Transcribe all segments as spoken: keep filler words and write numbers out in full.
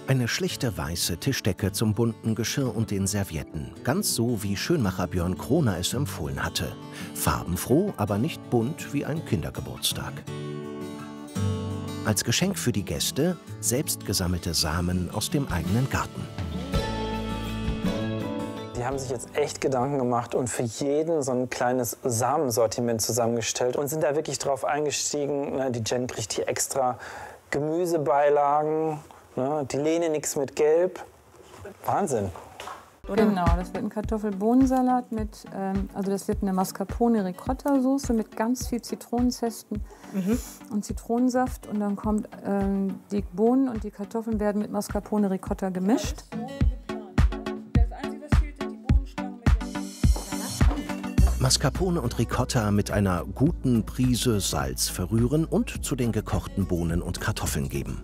Eine schlichte weiße Tischdecke zum bunten Geschirr und den Servietten. Ganz so, wie Schönmacher Björn Kroner es empfohlen hatte. Farbenfroh, aber nicht bunt wie ein Kindergeburtstag. Als Geschenk für die Gäste selbst gesammelte Samen aus dem eigenen Garten. Die haben sich jetzt echt Gedanken gemacht und für jeden so ein kleines Samensortiment zusammengestellt und sind da wirklich drauf eingestiegen. Die Jen kriegt hier extra Gemüsebeilagen. Die Lene nichts mit Gelb. Wahnsinn. Genau, das wird ein Kartoffel-Bohnensalat mit, ähm, also das wird eine Mascarpone-Ricotta-Soße mit ganz viel Zitronenzesten mhm. und Zitronensaft. Und dann kommt ähm, die Bohnen und die Kartoffeln werden mit Mascarpone-Ricotta gemischt. Mascarpone und Ricotta mit einer guten Prise Salz verrühren und zu den gekochten Bohnen und Kartoffeln geben.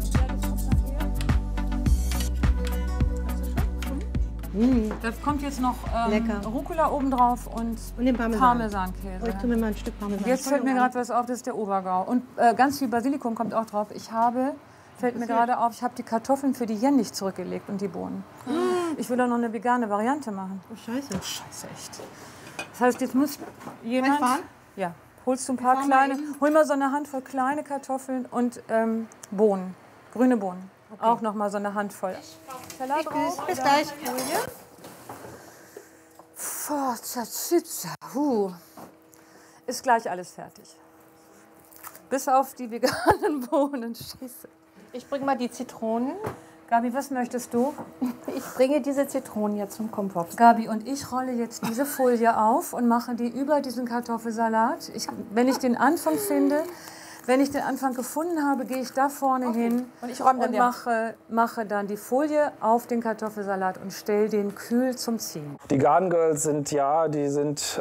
Mm. Da kommt jetzt noch ähm, Rucola obendrauf und, und den Parmesan. Parmesankäse. Ich tue mir mal ein Stück Parmesan. Jetzt fällt mir gerade was auf, das ist der Obergau. Und äh, ganz viel Basilikum kommt auch drauf. Ich habe, fällt mir gerade auf, ich habe die Kartoffeln für die Jen nicht zurückgelegt und die Bohnen. Mm. Ich will doch noch eine vegane Variante machen. Oh, scheiße. Oh, scheiße, echt. Das heißt, jetzt muss jemand... Ja, holst du ein paar kleine... Hol mal so eine Handvoll kleine Kartoffeln und ähm, Bohnen, grüne Bohnen. Okay. Auch noch mal so eine Handvoll. Salat drauf. Bis gleich. Huh. Ist gleich alles fertig. Bis auf die veganen Bohnen. Scheiße. Ich bringe mal die Zitronen. Gabi, was möchtest du? Ich bringe diese Zitronen jetzt zum Kompott. Gabi, und ich rolle jetzt diese Folie auf und mache die über diesen Kartoffelsalat. Ich, wenn ich den Anfang finde... Wenn ich den Anfang gefunden habe, gehe ich da vorne okay. hin und, ich räume dann und mache, mache dann die Folie auf den Kartoffelsalat und stelle den kühl zum Ziehen. Die Garden Girls sind, ja, die sind